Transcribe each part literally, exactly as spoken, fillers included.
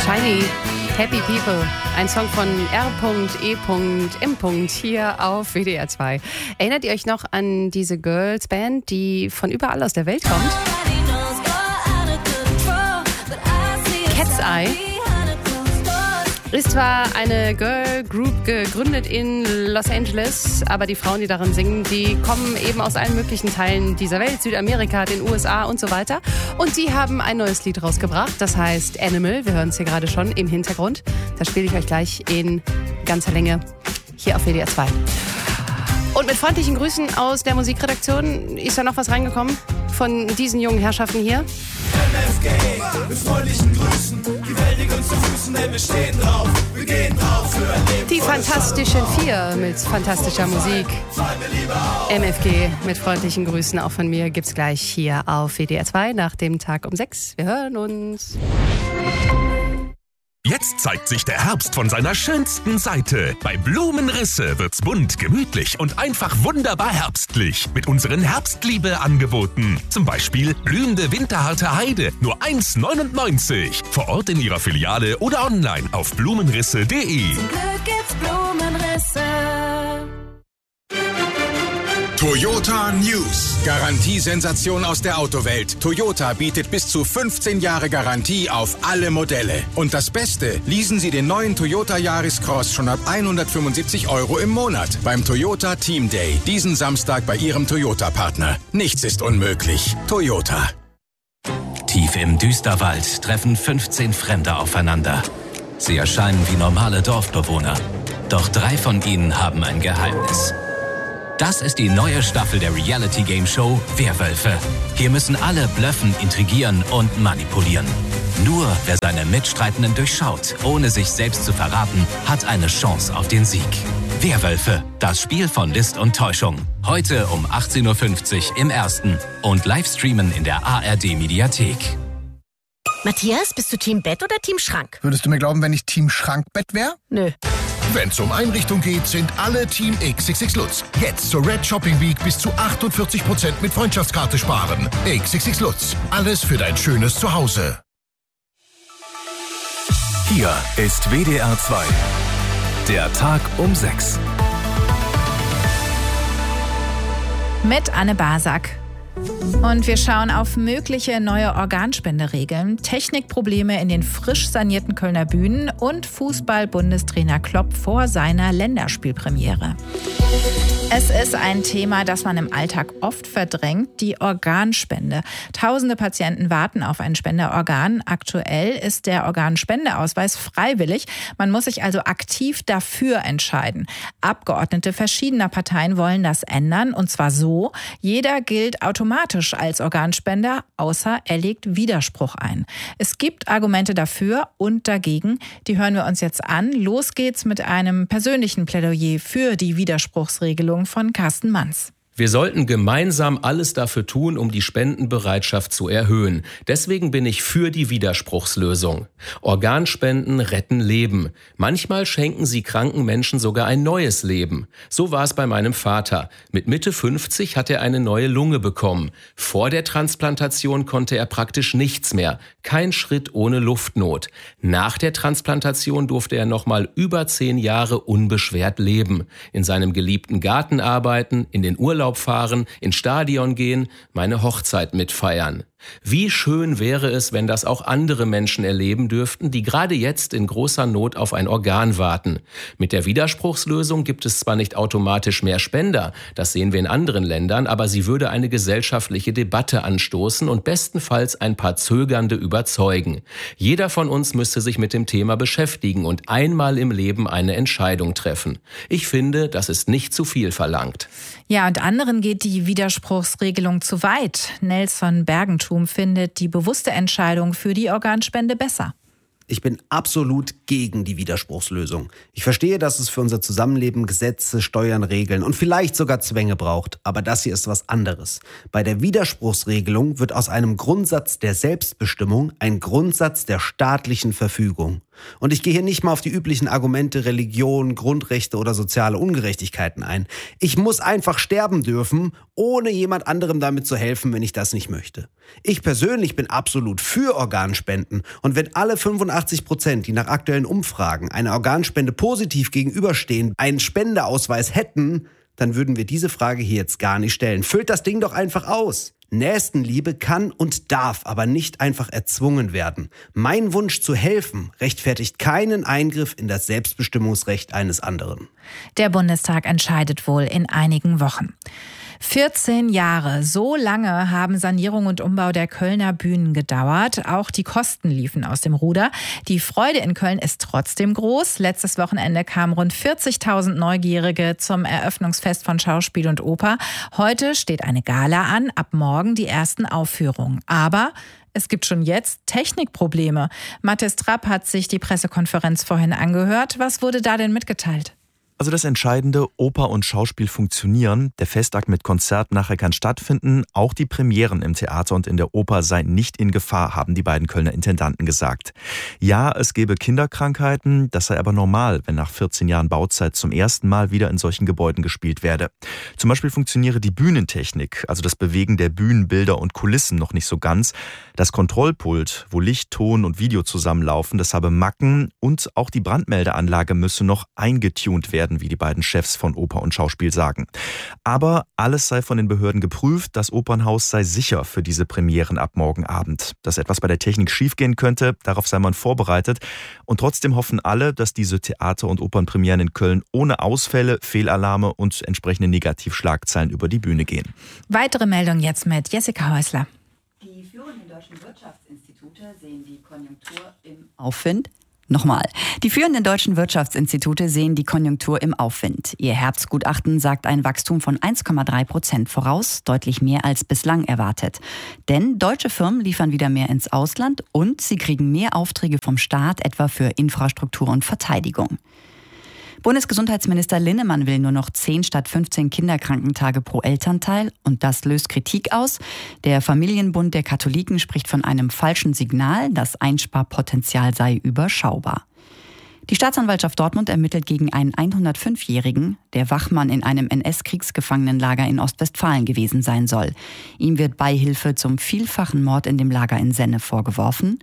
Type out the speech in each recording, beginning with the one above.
Shiny, Happy People, ein Song von R E M hier auf W D R zwei. Erinnert ihr euch noch an diese Girls Band, die von überall aus der Welt kommt? Cat's Eye ist zwar eine Girl Group gegründet in Los Angeles, aber die Frauen, die darin singen, die kommen eben aus allen möglichen Teilen dieser Welt, Südamerika, den U S A und so weiter. Und die haben ein neues Lied rausgebracht, das heißt Animal. Wir hören es hier gerade schon im Hintergrund. Das spiele ich euch gleich in ganzer Länge hier auf W D R zwei. Und mit freundlichen Grüßen aus der Musikredaktion ist da noch was reingekommen von diesen jungen Herrschaften hier. M F G, mit freundlichen Grüßen, die Welt liegt uns zu Füßen, denn wir stehen drauf, wir gehen drauf für ein Leben. Die Fantastischen Vier mit fantastischer Musik. M F G mit freundlichen Grüßen auch von mir gibt's gleich hier auf W D R zwei nach dem Tag um sechs. Wir hören uns. Jetzt zeigt sich der Herbst von seiner schönsten Seite. Bei Blumenrisse wird's bunt, gemütlich und einfach wunderbar herbstlich. Mit unseren Herbstliebe-Angeboten. Zum Beispiel blühende winterharte Heide, nur eins neunundneunzig. Vor Ort in Ihrer Filiale oder online auf blumenrisse punkt de. Zum Glück gibt's Blumenrisse. Toyota News. Garantiesensation aus der Autowelt. Toyota bietet bis zu fünfzehn Jahre Garantie auf alle Modelle. Und das Beste, leasen Sie den neuen Toyota Yaris Cross schon ab hundertfünfundsiebzig Euro im Monat beim Toyota Team Day. Diesen Samstag bei Ihrem Toyota-Partner. Nichts ist unmöglich. Toyota. Tief im Düsterwald treffen fünfzehn Fremde aufeinander. Sie erscheinen wie normale Dorfbewohner. Doch drei von ihnen haben ein Geheimnis. Das ist die neue Staffel der Reality-Game-Show Werwölfe. Hier müssen alle blöffen, intrigieren und manipulieren. Nur wer seine Mitstreitenden durchschaut, ohne sich selbst zu verraten, hat eine Chance auf den Sieg. Werwölfe, das Spiel von List und Täuschung. Heute um achtzehn Uhr fünfzig im Ersten und Livestreamen in der A R D-Mediathek. Matthias, bist du Team Bett oder Team Schrank? Würdest du mir glauben, wenn ich Team Schrankbett wäre? Nö. Wenn es um Einrichtung geht, sind alle Team X X X Lutz. Jetzt zur Red Shopping Week bis zu achtundvierzig Prozent mit Freundschaftskarte sparen. X X X Lutz. Alles für dein schönes Zuhause. Hier ist W D R zwei. Der Tag um sechs. Mit Anne Basak. Und wir schauen auf mögliche neue Organspenderegeln, Technikprobleme in den frisch sanierten Kölner Bühnen und Fußball-Bundestrainer Klopp vor seiner Länderspielpremiere. Es ist ein Thema, das man im Alltag oft verdrängt, die Organspende. Tausende Patienten warten auf ein Spenderorgan. Aktuell ist der Organspendeausweis freiwillig. Man muss sich also aktiv dafür entscheiden. Abgeordnete verschiedener Parteien wollen das ändern, und zwar so: Jeder gilt automatisch als Organspender, außer er legt Widerspruch ein. Es gibt Argumente dafür und dagegen. Die hören wir uns jetzt an. Los geht's mit einem persönlichen Plädoyer für die Widerspruchsregelung von Carsten Manz. Wir sollten gemeinsam alles dafür tun, um die Spendenbereitschaft zu erhöhen. Deswegen bin ich für die Widerspruchslösung. Organspenden retten Leben. Manchmal schenken sie kranken Menschen sogar ein neues Leben. So war es bei meinem Vater. Mit Mitte fünfzig hat er eine neue Lunge bekommen. Vor der Transplantation konnte er praktisch nichts mehr. Kein Schritt ohne Luftnot. Nach der Transplantation durfte er noch mal über zehn Jahre unbeschwert leben. In seinem geliebten Garten arbeiten, in den Urlaub fahren, ins Stadion gehen, meine Hochzeit mitfeiern. Wie schön wäre es, wenn das auch andere Menschen erleben dürften, die gerade jetzt in großer Not auf ein Organ warten. Mit der Widerspruchslösung gibt es zwar nicht automatisch mehr Spender, das sehen wir in anderen Ländern, aber sie würde eine gesellschaftliche Debatte anstoßen und bestenfalls ein paar Zögernde überzeugen. Jeder von uns müsste sich mit dem Thema beschäftigen und einmal im Leben eine Entscheidung treffen. Ich finde, das ist nicht zu viel verlangt. Ja, und anderen geht die Widerspruchsregelung zu weit. Nelson Bergentum findet die bewusste Entscheidung für die Organspende besser. Ich bin absolut gegen die Widerspruchslösung. Ich verstehe, dass es für unser Zusammenleben Gesetze, Steuern, Regeln und vielleicht sogar Zwänge braucht. Aber das hier ist was anderes. Bei der Widerspruchsregelung wird aus einem Grundsatz der Selbstbestimmung ein Grundsatz der staatlichen Verfügung. Und ich gehe hier nicht mal auf die üblichen Argumente Religion, Grundrechte oder soziale Ungerechtigkeiten ein. Ich muss einfach sterben dürfen, ohne jemand anderem damit zu helfen, wenn ich das nicht möchte. Ich persönlich bin absolut für Organspenden. Und wenn alle fünfundachtzig Prozent, die nach aktuellen Umfragen einer Organspende positiv gegenüberstehen, einen Spendeausweis hätten, dann würden wir diese Frage hier jetzt gar nicht stellen. Füllt das Ding doch einfach aus. Nächstenliebe kann und darf aber nicht einfach erzwungen werden. Mein Wunsch zu helfen rechtfertigt keinen Eingriff in das Selbstbestimmungsrecht eines anderen. Der Bundestag entscheidet wohl in einigen Wochen. vierzehn Jahre, so lange haben Sanierung und Umbau der Kölner Bühnen gedauert. Auch die Kosten liefen aus dem Ruder. Die Freude in Köln ist trotzdem groß. Letztes Wochenende kamen rund vierzigtausend Neugierige zum Eröffnungsfest von Schauspiel und Oper. Heute steht eine Gala an, ab morgen die ersten Aufführungen. Aber es gibt schon jetzt Technikprobleme. Mathis Trapp hat sich die Pressekonferenz vorhin angehört. Was wurde da denn mitgeteilt? Also das Entscheidende, Oper und Schauspiel funktionieren, der Festakt mit Konzert nachher kann stattfinden, auch die Premieren im Theater und in der Oper seien nicht in Gefahr, haben die beiden Kölner Intendanten gesagt. Ja, es gäbe Kinderkrankheiten, das sei aber normal, wenn nach vierzehn Jahren Bauzeit zum ersten Mal wieder in solchen Gebäuden gespielt werde. Zum Beispiel funktioniere die Bühnentechnik, also das Bewegen der Bühnenbilder und Kulissen noch nicht so ganz. Das Kontrollpult, wo Licht, Ton und Video zusammenlaufen, das habe Macken und auch die Brandmeldeanlage müsse noch eingetunt werden, wie die beiden Chefs von Oper und Schauspiel sagen. Aber alles sei von den Behörden geprüft, das Opernhaus sei sicher für diese Premieren ab morgen Abend. Dass etwas bei der Technik schiefgehen könnte, darauf sei man vorbereitet. Und trotzdem hoffen alle, dass diese Theater- und Opernpremieren in Köln ohne Ausfälle, Fehlalarme und entsprechende Negativschlagzeilen über die Bühne gehen. Weitere Meldung jetzt mit Jessica Häusler. Die führenden deutschen Wirtschaftsinstitute sehen die Konjunktur im Aufwind. Nochmal. Die führenden deutschen Wirtschaftsinstitute sehen die Konjunktur im Aufwind. Ihr Herbstgutachten sagt ein Wachstum von eins Komma drei Prozent voraus, deutlich mehr als bislang erwartet. Denn deutsche Firmen liefern wieder mehr ins Ausland und sie kriegen mehr Aufträge vom Staat, etwa für Infrastruktur und Verteidigung. Bundesgesundheitsminister Linnemann will nur noch zehn statt fünfzehn Kinderkrankentage pro Elternteil und das löst Kritik aus. Der Familienbund der Katholiken spricht von einem falschen Signal, das Einsparpotenzial sei überschaubar. Die Staatsanwaltschaft Dortmund ermittelt gegen einen hundertfünfjährigen, der Wachmann in einem N S-Kriegsgefangenenlager in Ostwestfalen gewesen sein soll. Ihm wird Beihilfe zum vielfachen Mord in dem Lager in Senne vorgeworfen.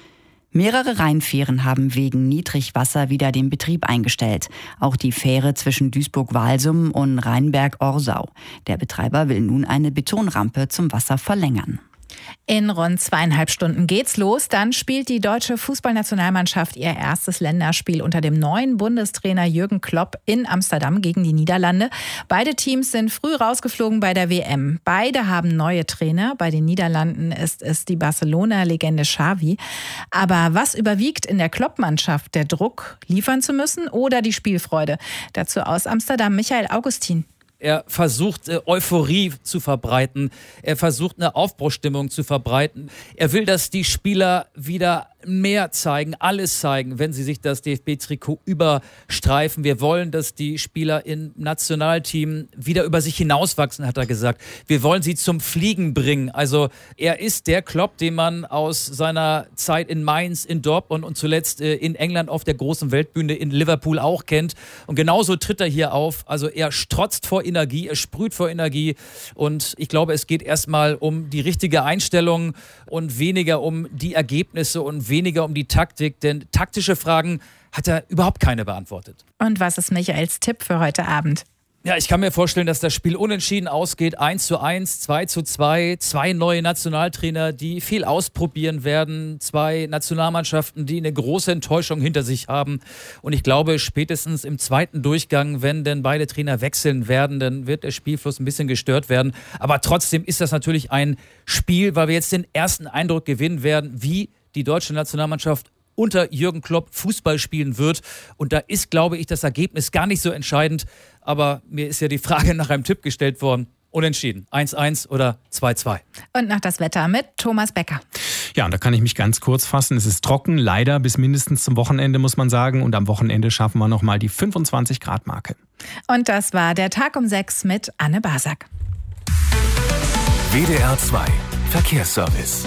Mehrere Rheinfähren haben wegen Niedrigwasser wieder den Betrieb eingestellt. Auch die Fähre zwischen Duisburg-Walsum und Rheinberg-Orsau. Der Betreiber will nun eine Betonrampe zum Wasser verlängern. In rund zweieinhalb Stunden geht's los. Dann spielt die deutsche Fußballnationalmannschaft ihr erstes Länderspiel unter dem neuen Bundestrainer Jürgen Klopp in Amsterdam gegen die Niederlande. Beide Teams sind früh rausgeflogen bei der W M. Beide haben neue Trainer. Bei den Niederlanden ist es die Barcelona-Legende Xavi. Aber was überwiegt in der Klopp-Mannschaft? Der Druck, liefern zu müssen oder die Spielfreude? Dazu aus Amsterdam Michael Augustin. Er versucht, Euphorie zu verbreiten. Er versucht, eine Aufbruchsstimmung zu verbreiten. Er will, dass die Spieler wieder mehr zeigen, alles zeigen, wenn sie sich das D F B-Trikot überstreifen. Wir wollen, dass die Spieler im Nationalteam wieder über sich hinauswachsen, hat er gesagt. Wir wollen sie zum Fliegen bringen. Also er ist der Klopp, den man aus seiner Zeit in Mainz, in Dortmund und zuletzt in England auf der großen Weltbühne in Liverpool auch kennt. Und genauso tritt er hier auf. Also er strotzt vor Energie, er sprüht vor Energie. Und ich glaube, es geht erstmal um die richtige Einstellung und weniger um die Ergebnisse und weniger um die Taktik, denn taktische Fragen hat er überhaupt keine beantwortet. Und was ist Michaels Tipp für heute Abend? Ja, ich kann mir vorstellen, dass das Spiel unentschieden ausgeht. eins zu eins, zwei zu zwei, zwei neue Nationaltrainer, die viel ausprobieren werden. Zwei Nationalmannschaften, die eine große Enttäuschung hinter sich haben. Und ich glaube, spätestens im zweiten Durchgang, wenn denn beide Trainer wechseln werden, dann wird der Spielfluss ein bisschen gestört werden. Aber trotzdem ist das natürlich ein Spiel, weil wir jetzt den ersten Eindruck gewinnen werden, wie die deutsche Nationalmannschaft unter Jürgen Klopp Fußball spielen wird. Und da ist, glaube ich, das Ergebnis gar nicht so entscheidend. Aber mir ist ja die Frage nach einem Tipp gestellt worden. Unentschieden. eins eins oder zwei zwei. Und noch das Wetter mit Thomas Becker. Ja, und da kann ich mich ganz kurz fassen. Es ist trocken, leider bis mindestens zum Wochenende, muss man sagen. Und am Wochenende schaffen wir nochmal die fünfundzwanzig Grad Marke. Und das war der Tag um sechs mit Anne Basak. W D R zwei Verkehrsservice.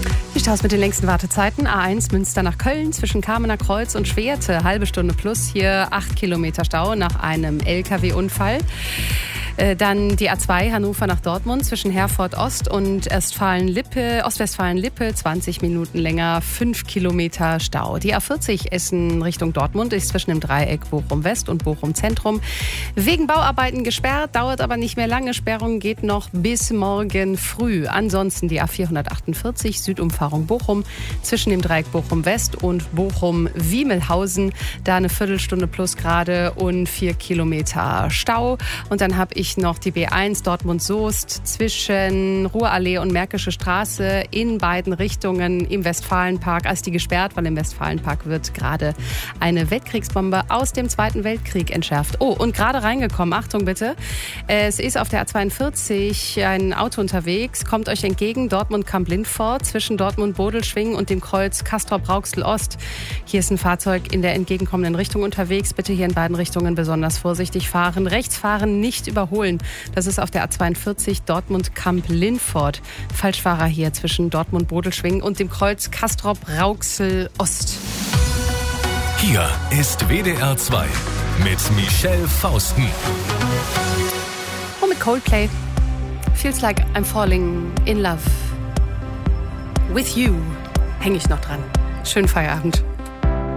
sieht aus mit den längsten Wartezeiten? A eins Münster nach Köln zwischen Kamener Kreuz und Schwerte. Halbe Stunde plus, hier acht Kilometer Stau nach einem L K W-Unfall. Dann die A zwei Hannover nach Dortmund zwischen Herford Ost und Ostfalen-Lippe, Ostwestfalen-Lippe, zwanzig Minuten länger, fünf Kilometer Stau. Die A vierzig Essen Richtung Dortmund ist zwischen dem Dreieck Bochum West und Bochum Zentrum wegen Bauarbeiten gesperrt, dauert aber nicht mehr lange. Sperrung geht noch bis morgen früh. Ansonsten die A vierhundertachtundvierzig Südumfahrung Bochum zwischen dem Dreieck Bochum West und Bochum-Wiemelhausen. Da eine Viertelstunde plus gerade und vier Kilometer Stau. Und dann habe ich noch die B eins Dortmund-Soest zwischen Ruhrallee und Märkische Straße in beiden Richtungen im Westfalenpark. Als die gesperrt, weil im Westfalenpark wird gerade eine Weltkriegsbombe aus dem Zweiten Weltkrieg entschärft. Oh, und gerade reingekommen, Achtung bitte, es ist auf der A zweiundvierzig ein Auto unterwegs, kommt euch entgegen, Dortmund-Kamp-Lindfort zwischen Dortmund-Bodelschwingen und dem Kreuz Castrop-Rauxel-Ost. Hier ist ein Fahrzeug in der entgegenkommenden Richtung unterwegs. Bitte hier in beiden Richtungen besonders vorsichtig fahren. Rechts fahren, nicht überholen. Das ist auf der A zweiundvierzig Dortmund-Kamp-Lindfort. Falschfahrer hier zwischen Dortmund-Bodelschwingen und dem Kreuz Castrop-Rauxel-Ost. Hier ist W D R zwei mit Michelle Fausten. Und mit Coldplay. Feels like I'm falling in love. With you. Hänge ich noch dran. Schönen Feierabend.